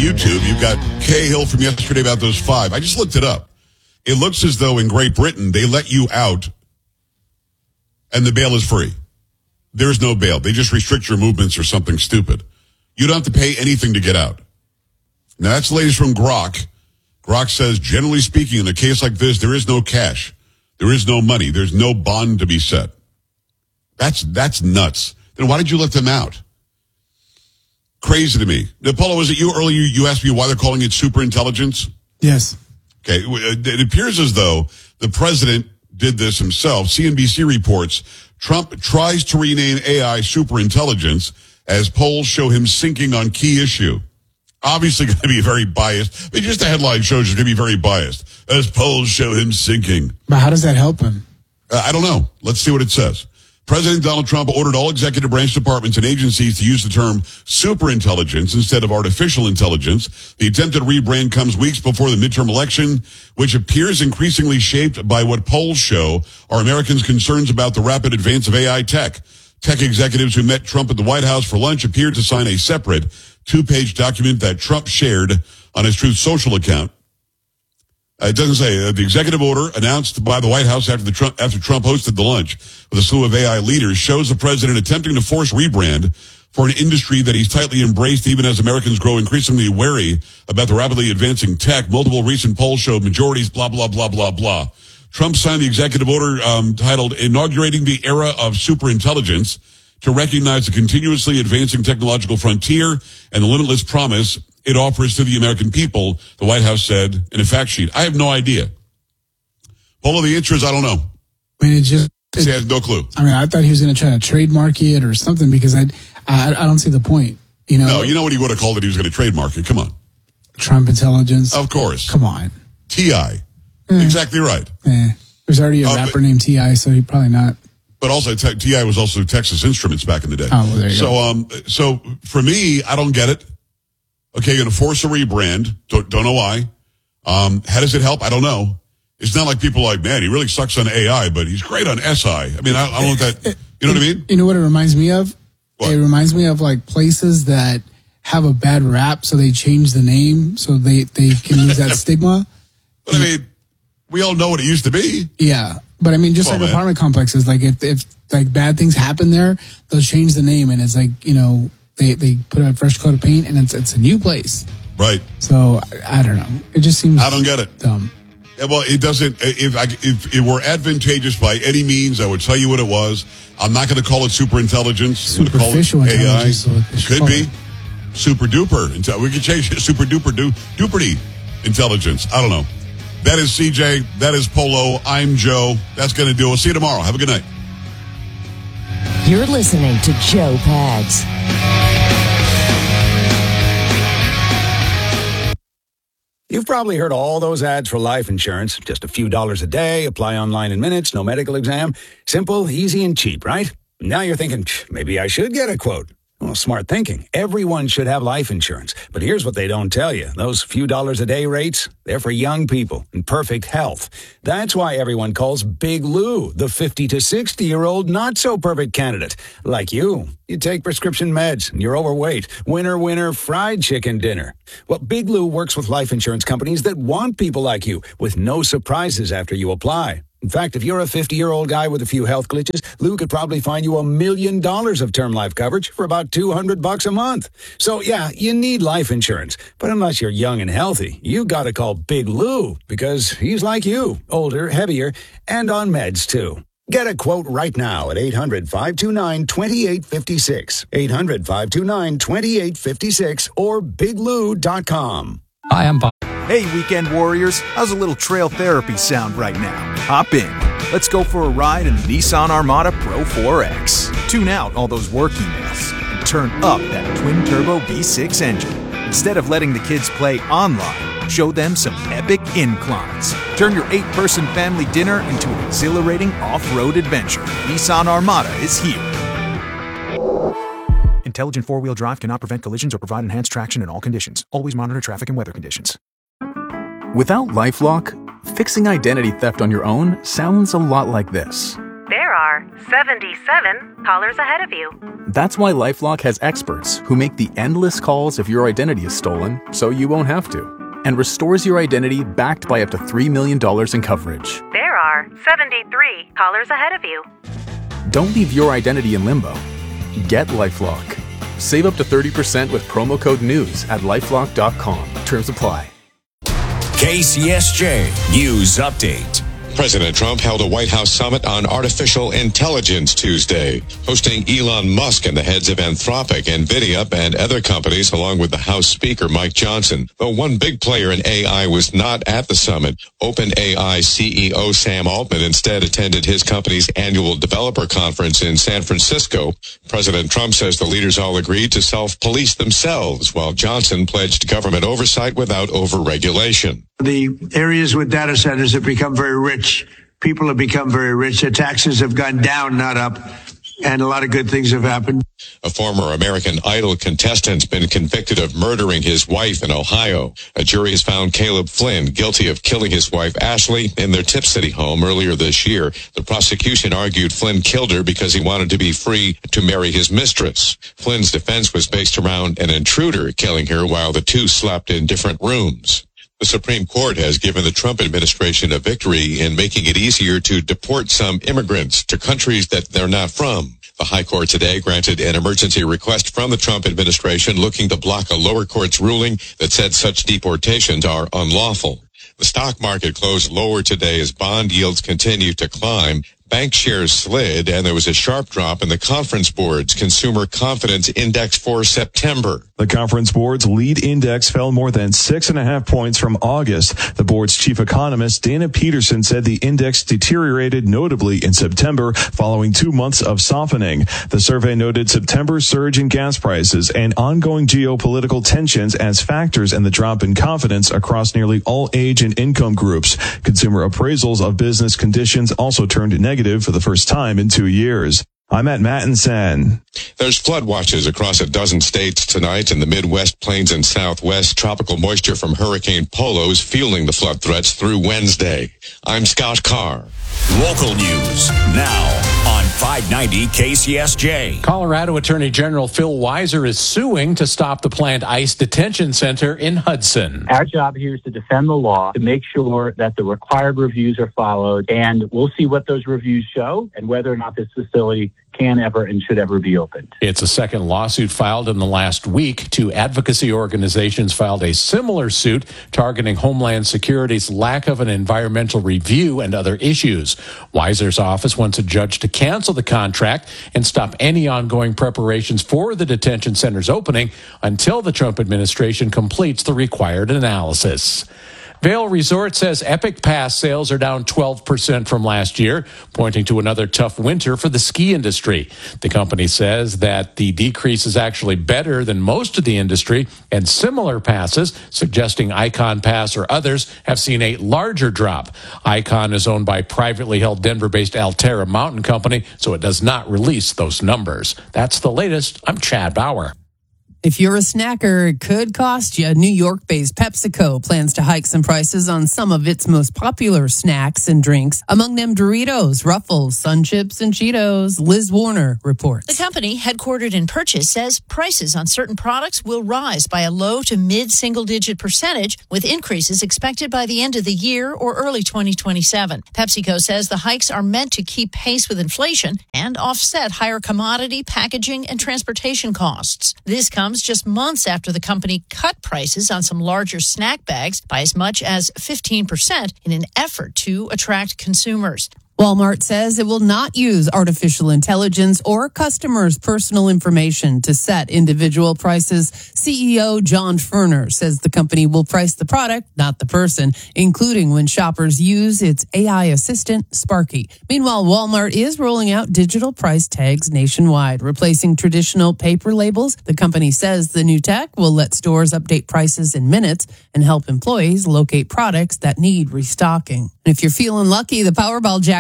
YouTube. You've got Cahill from yesterday about those 5. I just looked it up. It looks as though in Great Britain, they let you out and the bail is free. There's no bail. They just restrict your movements or something stupid. You don't have to pay anything to get out. Now, that's the latest from Grok. Grok says, generally speaking, in a case like this, there is no cash. There is no money. There's no bond to be set. That's nuts. Then why did you let them out? Crazy to me. Now, Paulo, was it you earlier? You asked me why they're calling it superintelligence? Yes. Okay. It appears as though the president did this himself. CNBC reports Trump tries to rename AI superintelligence as polls show him sinking on key issue. Obviously going to be very biased. But just the headline shows he's going to be very biased as polls show him sinking. But how does that help him? I don't know. Let's see what it says. President Donald Trump ordered all executive branch departments and agencies to use the term superintelligence instead of artificial intelligence. The attempted rebrand comes weeks before the midterm election, which appears increasingly shaped by what polls show are Americans' concerns about the rapid advance of AI tech. Tech executives who met Trump at the White House for lunch appeared to sign a separate 2-page document that Trump shared on his Truth Social account. It doesn't say the executive order announced by the White House after Trump hosted the lunch with a slew of AI leaders shows the president attempting to force rebrand for an industry that he's tightly embraced, even as Americans grow increasingly wary about the rapidly advancing tech. Multiple recent polls show majorities, blah, blah, blah, blah, blah. Trump signed the executive order titled Inaugurating the Era of Superintelligence to recognize the continuously advancing technological frontier and the limitless promise it offers to the American people, the White House said in a fact sheet. I have no idea. Polo, the answer is I don't know. I mean, he has no clue. I mean, I thought he was going to try to trademark it or something because I don't see the point. You know? No, you know what he would have called it? He was going to trademark it. Come on. Trump intelligence. Of course. Come on. T.I. Exactly right. There's already a rapper named T.I., so he probably not. But also, T.I. was also Texas Instruments back in the day. Oh, well, there you go. So for me, I don't get it. Okay, you're going to force a rebrand. Don't know why. How does it help? I don't know. It's not like people are like, man, he really sucks on AI, but he's great on SI. I mean, I don't know that. You know what I mean? You know what it reminds me of? What? It reminds me of like places that have a bad rap, so they change the name so they can use that stigma. But I mean, we all know what it used to be. Yeah. But I mean, just like apartment complexes, like if like bad things happen there, they'll change the name and it's like, you know, they put a fresh coat of paint and it's a new place. Right. So I don't know. It just seems I don't get it. Dumb. Yeah, well, it doesn't. If it were advantageous by any means, I would tell you what it was. I'm not going to call it superintelligence. Superficial intelligence. Could be super duper. We could change it super duper duperty intelligence. I don't know. That is CJ. That is Polo. I'm Joe. That's going to do it. We'll see you tomorrow. Have a good night. You're listening to Joe Pags. You've probably heard all those ads for life insurance. Just a few dollars a day, apply online in minutes, no medical exam. Simple, easy, and cheap, right? Now you're thinking, maybe I should get a quote. Well, smart thinking. Everyone should have life insurance. But here's what they don't tell you. Those few dollars a day rates, they're for young people in perfect health. That's why everyone calls Big Lou the 50 to 60-year-old not-so-perfect candidate. Like you. You take prescription meds and you're overweight. Winner, fried chicken dinner. Well, Big Lou works with life insurance companies that want people like you with no surprises after you apply. In fact, if you're a 50-year-old guy with a few health glitches, Lou could probably find you $1 million of term life coverage for about $200 a month. So, yeah, you need life insurance. But unless you're young and healthy, you got to call Big Lou because he's like you, older, heavier, and on meds, too. Get a quote right now at 800-529-2856. 800-529-2856 or biglou.com. Hi, I'm Bob. Hey, weekend warriors, how's a little trail therapy sound right now? Hop in. Let's go for a ride in the Nissan Armada Pro 4X. Tune out all those work emails and turn up that twin-turbo V6 engine. Instead of letting the kids play online, show them some epic inclines. Turn your 8-person family dinner into an exhilarating off-road adventure. Nissan Armada is here. Intelligent four-wheel drive cannot prevent collisions or provide enhanced traction in all conditions. Always monitor traffic and weather conditions. Without LifeLock, fixing identity theft on your own sounds a lot like this. There are are 77 callers ahead of you. That's why LifeLock has experts who make the endless calls if your identity is stolen, so you won't have to, and restores your identity backed by up to $3 million in coverage. There are 73 callers ahead of you. Don't leave your identity in limbo. Get LifeLock. Save up to 30% with promo code NEWS at LifeLock.com. Terms apply. KCSJ News Update. President Trump held a White House summit on artificial intelligence Tuesday, hosting Elon Musk and the heads of Anthropic, NVIDIA, and other companies, along with the House Speaker Mike Johnson. Though one big player in AI was not at the summit, OpenAI CEO Sam Altman instead attended his company's annual developer conference in San Francisco. President Trump says the leaders all agreed to self-police themselves, while Johnson pledged government oversight without over-regulation. The areas with data centers have become very rich. People have become very rich. Their taxes have gone down, not up. And a lot of good things have happened. A former American Idol contestant's been convicted of murdering his wife in Ohio. A jury has found Caleb Flynn guilty of killing his wife Ashley in their Tip City home earlier this year. The prosecution argued Flynn killed her because he wanted to be free to marry his mistress. Flynn's defense was based around an intruder killing her while the two slept in different rooms. The Supreme Court has given the Trump administration a victory in making it easier to deport some immigrants to countries that they're not from. The High Court today granted an emergency request from the Trump administration looking to block a lower court's ruling that said such deportations are unlawful. The stock market closed lower today as bond yields continue to climb. Bank shares slid, and there was a sharp drop in the Conference Board's Consumer Confidence Index for September. The Conference Board's lead index fell more than 6.5 points from August. The board's chief economist, Dana Peterson, said the index deteriorated notably in September following 2 months of softening. The survey noted September's surge in gas prices and ongoing geopolitical tensions as factors in the drop in confidence across nearly all age and income groups. Consumer appraisals of business conditions also turned negative for the first time in 2 years. I'm at Mattinson. There's flood watches across a dozen states tonight in the Midwest, Plains, and Southwest. Tropical moisture from Hurricane Polo is fueling the flood threats through Wednesday. I'm Scott Carr. Local news now on 590 KCSJ. Colorado Attorney General Phil Weiser is suing to stop the planned ICE detention center in Hudson. Our job here is to defend the law, to make sure that the required reviews are followed, and we'll see what those reviews show and whether or not this facility can ever and should ever be opened. It's a second lawsuit filed in the last week. Two advocacy organizations filed a similar suit targeting Homeland Security's lack of an environmental review and other issues. Weiser's office wants a judge to cancel the contract and stop any ongoing preparations for the detention center's opening until the Trump administration completes the required analysis. Vail Resort says Epic Pass sales are down 12% from last year, pointing to another tough winter for the ski industry. The company says that the decrease is actually better than most of the industry, and similar passes, suggesting Icon Pass or others, have seen a larger drop. Icon is owned by privately held Denver-based Alterra Mountain Company, so it does not release those numbers. That's the latest. I'm Chad Bauer. If you're a snacker, it could cost you. New York-based PepsiCo plans to hike some prices on some of its most popular snacks and drinks, among them Doritos, Ruffles, Sun Chips, and Cheetos. Liz Warner reports. The company, headquartered in Purchase, says prices on certain products will rise by a low to mid-single-digit percentage, with increases expected by the end of the year or early 2027. PepsiCo says the hikes are meant to keep pace with inflation and offset higher commodity, packaging, and transportation costs. This comes just months after the company cut prices on some larger snack bags by as much as 15% in an effort to attract consumers. Walmart says it will not use artificial intelligence or customers' personal information to set individual prices. CEO John Furner says the company will price the product, not the person, including when shoppers use its AI assistant, Sparky. Meanwhile, Walmart is rolling out digital price tags nationwide, replacing traditional paper labels. The company says the new tech will let stores update prices in minutes and help employees locate products that need restocking. If you're feeling lucky, the Powerball jackpot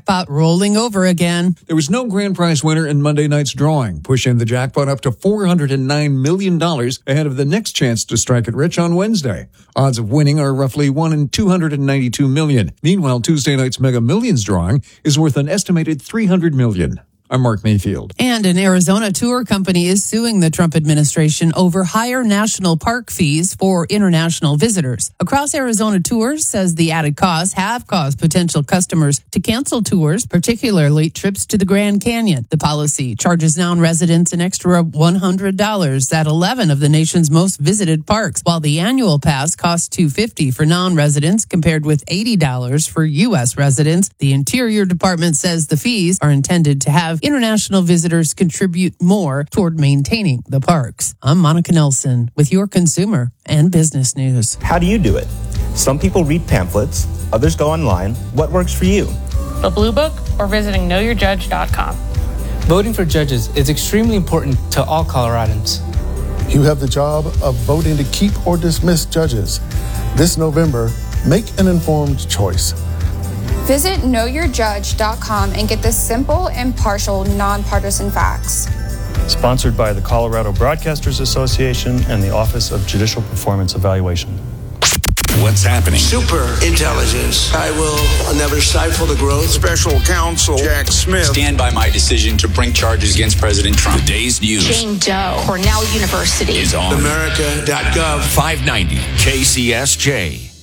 jackpot rolling over again. There was no grand prize winner in Monday night's drawing, pushing the jackpot up to $409 million ahead of the next chance to strike it rich on Wednesday. Odds of winning are roughly 1 in 292 million. Meanwhile, Tuesday night's Mega Millions drawing is worth an estimated $300 million. I'm Mark Mayfield. And an Arizona tour company is suing the Trump administration over higher national park fees for international visitors. Across Arizona Tours says the added costs have caused potential customers to cancel tours, particularly trips to the Grand Canyon. The policy charges non-residents an extra $100 at 11 of the nation's most visited parks, while the annual pass costs $250 for non-residents compared with $80 for U.S. residents. The Interior Department says the fees are intended to have international visitors contribute more toward maintaining the parks. I'm Monica Nelson with your consumer and business news. How do you do it? Some people read pamphlets, others go online. What works for you? The Blue Book or visiting knowyourjudge.com. Voting for judges is extremely important to all Coloradans. You have the job of voting to keep or dismiss judges. This November, make an informed choice. Visit knowyourjudge.com and get the simple, impartial, nonpartisan facts. Sponsored by the Colorado Broadcasters Association and the Office of Judicial Performance Evaluation. What's happening? Super intelligence. I will never stifle the growth. Special counsel Jack Smith. Stand by my decision to bring charges against President Trump. Today's news. Jane Doe, Cornell University. Is on America.gov. 590 KCSJ.